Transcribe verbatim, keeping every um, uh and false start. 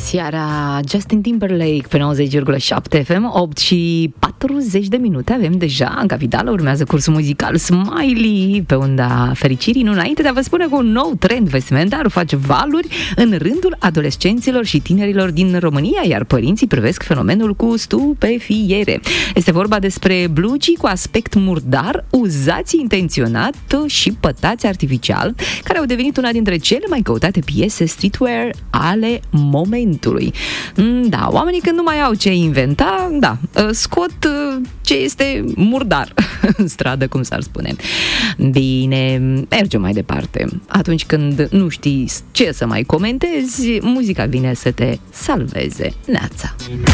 seara, Justin Timberlake pe nouăzeci virgulă șapte F M, opt și patruzeci de minute avem deja în capitală. Urmează cursul muzical Smiley pe unda fericirii, nu înainte de a vă spune că un nou trend vestimentar face valuri în rândul adolescenților și tinerilor din România, iar părinții privesc fenomenul cu stupefiere. Este vorba despre blugii cu aspect murdar, uzați intenționat și pătați artificial, care au devenit una dintre cele mai căutate piese streetwear ale momentului. Da, oamenii când nu mai au ce inventa, da, scot ce este murdar în stradă, cum s-ar spune. Bine, mergem mai departe. Atunci când nu știi ce să mai comentezi, muzica vine să te salveze. Neața!